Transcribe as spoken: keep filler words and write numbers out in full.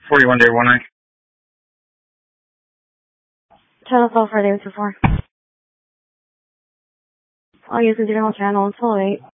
forty-one day one nine. Channel twelve for David two four. I'll use the general channel until eight.